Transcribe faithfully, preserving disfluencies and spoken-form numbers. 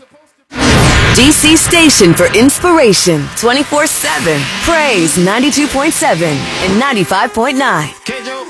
D C station for inspiration twenty-four seven. Praise ninety-two point seven and ninety-five point nine.